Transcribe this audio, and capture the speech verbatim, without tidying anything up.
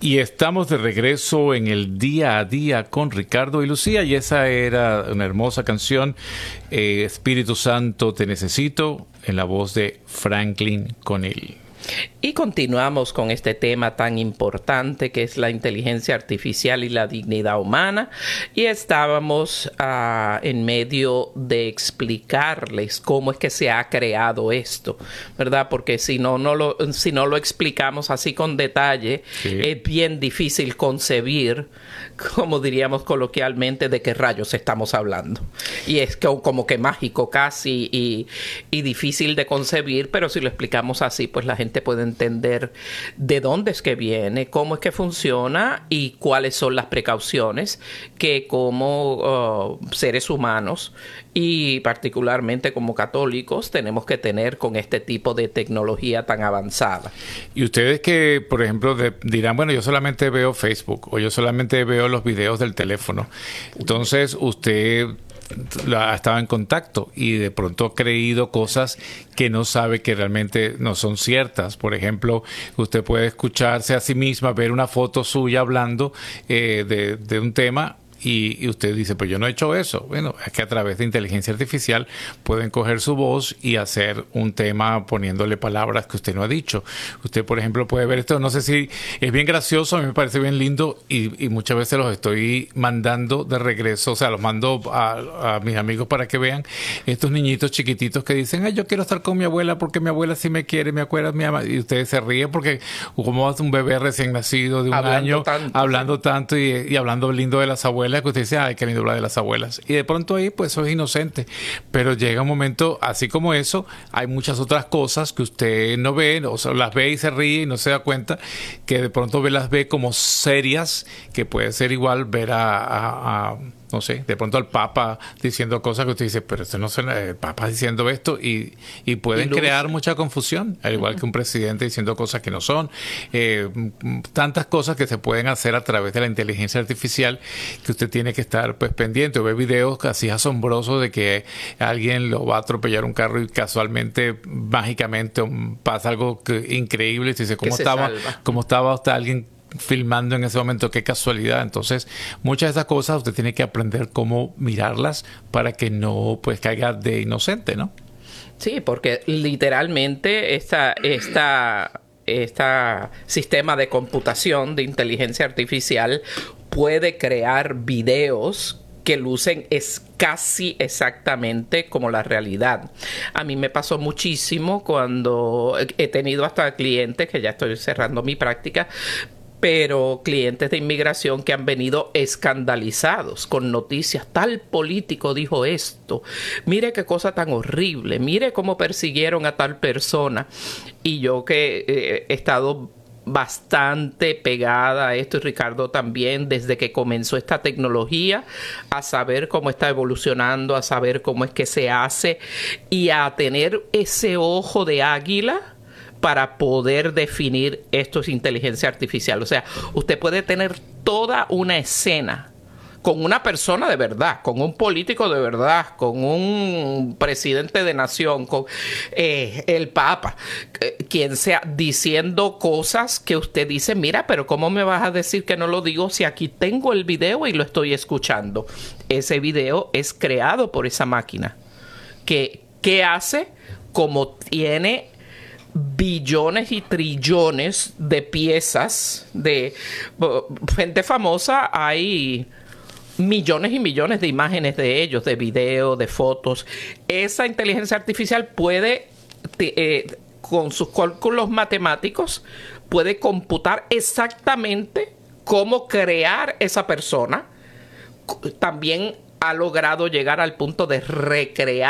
Y estamos de regreso en el día a día con Ricardo y Lucía, y esa era una hermosa canción, eh, Espíritu Santo te necesito, en la voz de Franklin Connelly. Y continuamos con este tema tan importante que es la inteligencia artificial y la dignidad humana. Y estábamos uh, en medio de explicarles cómo es que se ha creado esto, ¿verdad? Porque si no, no lo, si no lo explicamos así con detalle, sí, es bien difícil concebir, como diríamos coloquialmente, de qué rayos estamos hablando. Y es que, como que mágico casi y, y difícil de concebir, pero si lo explicamos así, pues la gente puede entender de dónde es que viene, cómo es que funciona y cuáles son las precauciones que como uh, seres humanos y particularmente como católicos tenemos que tener con este tipo de tecnología tan avanzada. Y ustedes que, por ejemplo, de, dirán, bueno, yo solamente veo Facebook o yo solamente veo los videos del teléfono. Entonces, usted estaba en contacto y de pronto ha creído cosas que no sabe que realmente no son ciertas. Por ejemplo, usted puede escucharse a sí misma, ver una foto suya hablando eh, de, de un tema y, y usted dice, pues yo no he hecho eso. Bueno, es que a través de inteligencia artificial pueden coger su voz y hacer un tema poniéndole palabras que usted no ha dicho. Usted, por ejemplo, puede ver esto, no sé si es bien gracioso, a mí me parece bien lindo y, y muchas veces los estoy mandando de regreso, o sea, los mando a, a mis amigos para que vean estos niñitos chiquititos que dicen, ay, yo quiero estar con mi abuela porque mi abuela sí me quiere, me acuerda, mi ama, y ustedes se ríen porque como hace un bebé recién nacido de un hablando año, tanto, hablando sí. tanto y, y hablando lindo de las abuelas, que usted dice, ay, qué lindo hablar de las abuelas. Y de pronto ahí, pues, eso es inocente. Pero llega un momento, así como eso, hay muchas otras cosas que usted no ve, o sea, las ve y se ríe y no se da cuenta, que de pronto ve, las ve como serias, que puede ser igual ver a... a, a no sé, de pronto al Papa diciendo cosas que usted dice, pero esto no suena, el Papa diciendo esto, y, y pueden y crear mucha confusión, al igual uh-huh. que un presidente diciendo cosas que no son. Eh, tantas cosas que se pueden hacer a través de la inteligencia artificial que usted tiene que estar pues pendiente. O ve videos así asombrosos de que alguien lo va a atropellar un carro y casualmente, mágicamente, pasa algo que, increíble, y usted dice, ¿cómo estaba, ¿cómo estaba usted alguien filmando en ese momento? Qué casualidad. Entonces, muchas de esas cosas usted tiene que aprender cómo mirarlas para que no pues caiga de inocente, ¿no? Sí, porque literalmente esta, esta, esta sistema de computación de inteligencia artificial puede crear videos que lucen es casi exactamente como la realidad. A mí me pasó muchísimo cuando he tenido hasta clientes, que ya estoy cerrando mi práctica, pero clientes de inmigración que han venido escandalizados con noticias. Tal político dijo esto. Mire qué cosa tan horrible. Mire cómo persiguieron a tal persona. Y yo que eh, he estado bastante pegada a esto, y Ricardo también, desde que comenzó esta tecnología, a saber cómo está evolucionando, a saber cómo es que se hace y a tener ese ojo de águila para poder definir esto es inteligencia artificial. O sea, usted puede tener toda una escena con una persona de verdad, con un político de verdad, con un presidente de nación, con eh, el Papa, eh, quien sea, diciendo cosas que usted dice, mira, pero ¿cómo me vas a decir que no lo digo si aquí tengo el video y lo estoy escuchando? Ese video es creado por esa máquina. ¿Qué, qué hace? Como tiene billones y trillones de piezas de gente famosa, hay millones y millones de imágenes de ellos, de video, de fotos. Esa inteligencia artificial puede, eh, con sus cálculos matemáticos, puede computar exactamente cómo crear esa persona. También ha logrado llegar al punto de recrear